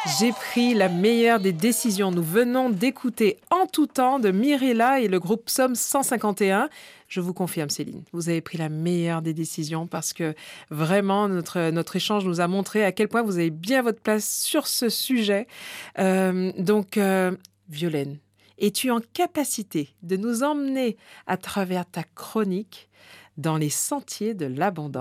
J'ai pris la meilleure des décisions. Nous venons d'écouter En tout temps de Mirella et le groupe Psaume 151. Je vous confirme, Céline, vous avez pris la meilleure des décisions parce que vraiment, notre échange nous a montré à quel point vous avez bien votre place sur ce sujet. Violaine, es-tu en capacité de nous emmener à travers ta chronique dans les sentiers de l'abondance ?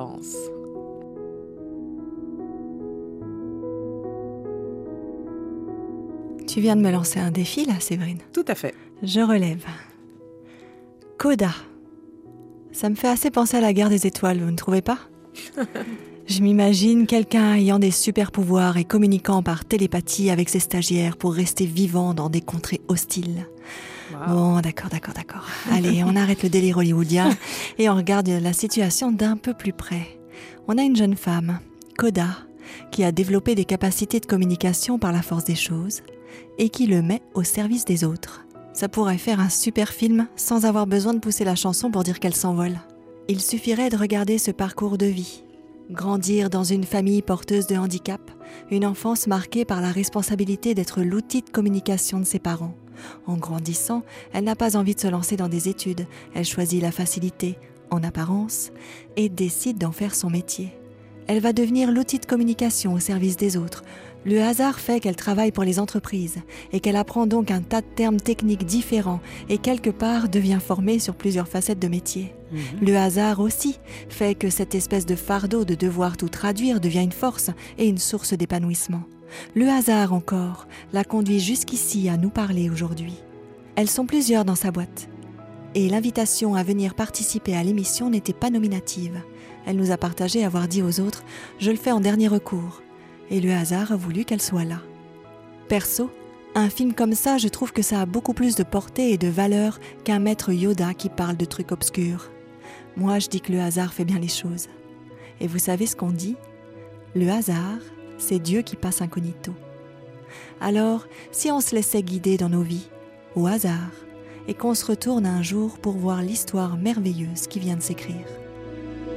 Tu viens de me lancer un défi là, Séverine. Tout à fait. Je relève. Coda. Ça me fait assez penser à la guerre des étoiles, vous ne trouvez pas ? Je m'imagine quelqu'un ayant des super pouvoirs et communiquant par télépathie avec ses stagiaires pour rester vivant dans des contrées hostiles. Wow. Bon, d'accord. Allez, on arrête le délire hollywoodien et on regarde la situation d'un peu plus près. On a une jeune femme, Coda, qui a développé des capacités de communication par la force des choses et qui le met au service des autres. Ça pourrait faire un super film sans avoir besoin de pousser la chanson pour dire qu'elle s'envole. Il suffirait de regarder ce parcours de vie. Grandir dans une famille porteuse de handicap, une enfance marquée par la responsabilité d'être l'outil de communication de ses parents. En grandissant, elle n'a pas envie de se lancer dans des études. Elle choisit la facilité, en apparence, et décide d'en faire son métier. Elle va devenir l'outil de communication au service des autres. Le hasard fait qu'elle travaille pour les entreprises et qu'elle apprend donc un tas de termes techniques différents et quelque part devient formée sur plusieurs facettes de métier. Le hasard aussi fait que cette espèce de fardeau de devoir tout traduire devient une force et une source d'épanouissement. Le hasard encore la conduit jusqu'ici à nous parler aujourd'hui. Elles sont plusieurs dans sa boîte et l'invitation à venir participer à l'émission n'était pas nominative. Elle nous a partagé avoir dit aux autres « je le fais en dernier recours ». Et le hasard a voulu qu'elle soit là. Perso, un film comme ça, je trouve que ça a beaucoup plus de portée et de valeur qu'un maître Yoda qui parle de trucs obscurs. Moi, je dis que le hasard fait bien les choses. Et vous savez ce qu'on dit ? Le hasard, c'est Dieu qui passe incognito. Alors, si on se laissait guider dans nos vies, au hasard, et qu'on se retourne un jour pour voir l'histoire merveilleuse qui vient de s'écrire.